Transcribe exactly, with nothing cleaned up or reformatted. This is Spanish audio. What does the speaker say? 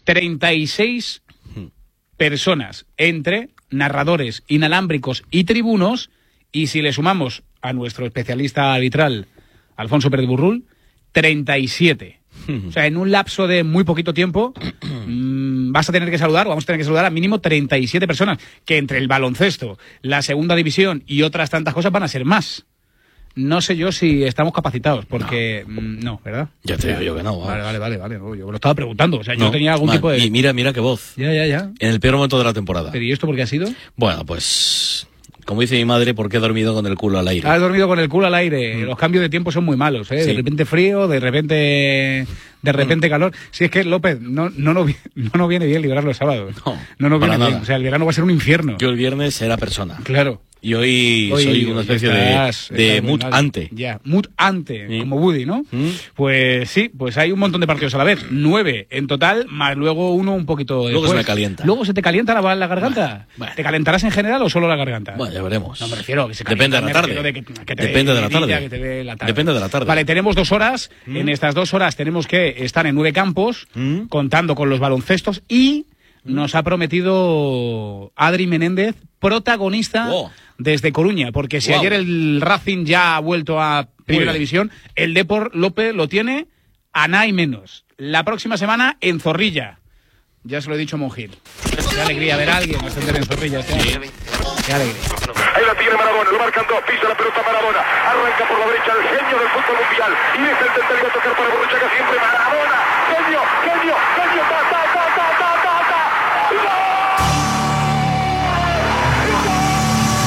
treinta y seis personas entre narradores inalámbricos y tribunos, y si le sumamos a nuestro especialista arbitral, Alfonso Pérez Burrul, treinta y siete. O sea, en un lapso de muy poquito tiempo mmm, vas a tener que saludar, o vamos a tener que saludar a mínimo treinta y siete personas, que entre el baloncesto, la segunda división y otras tantas cosas van a ser más. No sé yo si estamos capacitados, porque no, mmm, no ¿verdad? Ya te digo yo que no. Vale, vale, vale, vale. No, yo me lo estaba preguntando, o sea, no, yo tenía algún man, tipo de... Y mira, mira qué voz. Ya, ya, ya. En el peor momento de la temporada. ¿Pero y esto por qué ha sido? Bueno, pues... Como dice mi madre, ¿por qué he dormido con el culo al aire? Has dormido con el culo al aire. Mm. Los cambios de tiempo son muy malos, ¿eh? Sí. De repente frío, de repente de repente mm. calor. Si es que, López, no, no, no, no nos viene bien librar los sábados. No, no nos viene nada. bien. O sea, el verano va a ser un infierno. Yo el viernes era persona. Claro. Y hoy, hoy soy una especie estás, de, de mutante. Ya, mutante, sí. Como Woody, ¿no? ¿Mm? Pues sí, pues hay un montón de partidos a la vez. Nueve en total, más luego uno un poquito después. Luego se me calienta. ¿Luego se te calienta la, la garganta? Bueno, bueno. ¿Te calentarás en general o solo la garganta? Bueno, ya veremos. No, me refiero que se Depende de la tarde. De que, que te Depende de la tarde. Que te dé la tarde. Depende de la tarde. Vale, tenemos dos horas. ¿Mm? En estas dos horas tenemos que estar en nueve campos, ¿Mm? contando con los baloncestos, y nos ha prometido Adri Menéndez, protagonista oh. desde Coruña, porque si wow. ayer el Racing ya ha vuelto a Primera División, el Depor López lo tiene a nada y menos. La próxima semana en Zorrilla. Ya se lo he dicho a Monjil. Qué alegría ver a alguien ascender en Zorrilla. Este sí. Qué alegría. Ahí la tiene Maradona, lo marcan dos, pisa la pelota Maradona, arranca por la derecha el genio del fútbol mundial, y es el tercero a tocar para Borruchaga, siempre Maradona, genio, genio, genio, ta, ta, ta, ta, ta, ta, ta, ¡gol!